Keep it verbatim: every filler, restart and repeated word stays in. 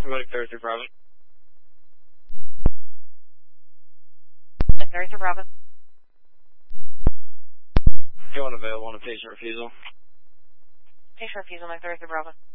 Promoting Thursday, Bravo. Thursday, Bravo. Go unavailable on a patient refusal. Patient refusal, my Thursday, Bravo.